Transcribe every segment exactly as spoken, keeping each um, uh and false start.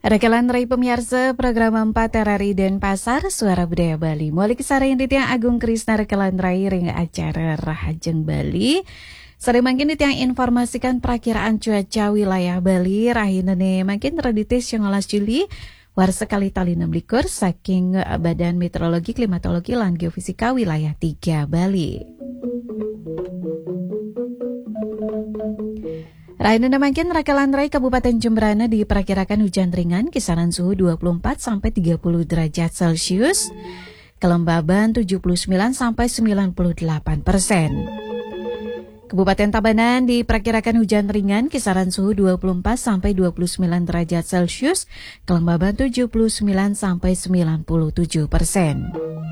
Rekalan Rai pemirsa program empat R R I Denpasar Suara Budaya Bali. Mulai kesarayan di tiang Agung Krisna Rekalan Rai ring acara Rahajeng Bali. Sering makin di tiang informasikan perakiraan cuaca wilayah Bali. Rahinane makin terditis yang olas Juli. War sekali tali enam likur saking Badan Meteorologi, Klimatologi, lan Geofisika wilayah tiga Bali. Rainana makin rakalan Rai Kabupaten Jembrana diperkirakan hujan ringan kisaran suhu dua puluh empat sampai tiga puluh derajat Celcius. Kelembaban tujuh puluh sembilan sampai sembilan puluh delapan persen. Kabupaten Tabanan diperkirakan hujan ringan kisaran suhu dua puluh empat sampai dua puluh sembilan derajat Celcius. Kelembaban tujuh puluh sembilan sampai sembilan puluh tujuh persen.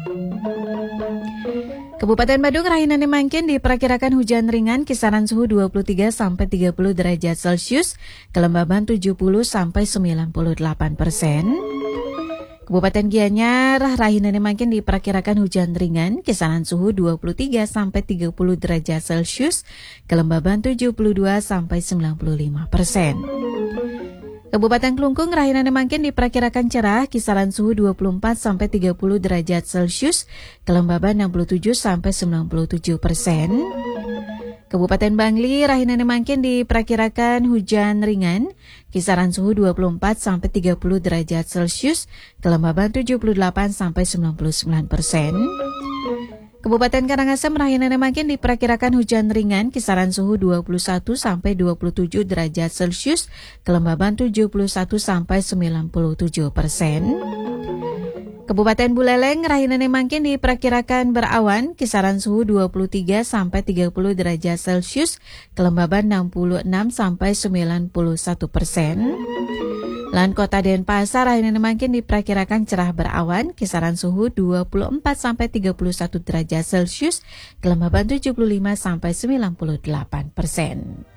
Kabupaten Badung Rahinane Mangkin diperkirakan hujan ringan kisaran suhu dua puluh tiga sampai tiga puluh derajat Celcius, kelembaban tujuh puluh sampai sembilan puluh delapan persen. Kabupaten Gianyar Rahinane Mangkin diperkirakan hujan ringan kisaran suhu dua puluh tiga sampai tiga puluh derajat Celcius, kelembaban tujuh puluh dua sampai sembilan puluh lima persen. Kabupaten Klungkung Rahinane Mangkin diperkirakan cerah kisaran suhu dua puluh empat sampai tiga puluh derajat Celcius, kelembaban enam puluh tujuh sampai sembilan puluh tujuh persen. Kabupaten Bangli Rahinane Mangkin diperkirakan hujan ringan kisaran suhu dua puluh empat sampai tiga puluh derajat Celcius, kelembaban tujuh puluh delapan sampai sembilan puluh sembilan persen. Kabupaten Karangasem Rahinane Mangkin diperkirakan hujan ringan kisaran suhu dua puluh satu sampai dua puluh tujuh derajat Celcius, kelembaban tujuh puluh satu sampai sembilan puluh tujuh persen. Kabupaten Buleleng Rahinane Mangkin diperkirakan berawan kisaran suhu dua puluh tiga sampai tiga puluh derajat Celcius, kelembaban enam puluh enam sampai sembilan puluh satu persen. Lan Kota Denpasar Rahinane Mangkin diperkirakan cerah berawan kisaran suhu dua puluh empat sampai tiga puluh satu derajat Celcius, kelembaban tujuh puluh lima sampai sembilan puluh delapan persen.